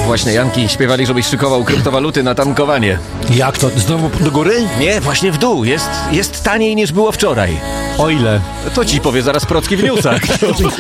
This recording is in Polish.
Właśnie Janki śpiewali, żebyś szykował kryptowaluty na tankowanie. Jak to? Znowu do góry? Nie, właśnie w dół. Jest taniej niż było wczoraj. O ile? To ci powie zaraz Procki w newsach.